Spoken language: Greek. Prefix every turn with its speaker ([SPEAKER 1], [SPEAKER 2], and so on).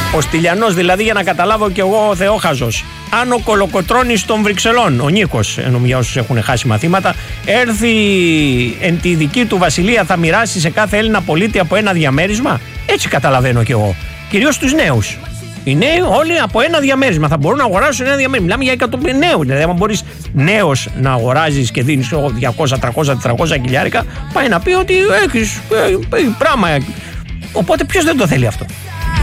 [SPEAKER 1] Ο Στυλιανός δηλαδή, για να καταλάβω κι εγώ ο Θεόχαζος, αν ο Κολοκοτρώνης των Βρυξελών, ο Νίκος, για όσους έχουν χάσει μαθήματα, έρθει εν τη δική του βασιλεία, θα μοιράσει σε κάθε Έλληνα πολίτη από ένα διαμέρισμα. Έτσι καταλαβαίνω κι εγώ. Κυρίως τους νέους. Οι νέοι όλοι από ένα διαμέρισμα θα μπορούν να αγοράσουν ένα διαμέρισμα. Μιλάμε για εκατομμύρια νέους. Δηλαδή, αν μπορείς νέος να αγοράζεις και δίνεις 200, 300, 400 χιλιάρικα, πάει να πει ότι έχεις πράγμα. Οπότε ποιος δεν το θέλει αυτό.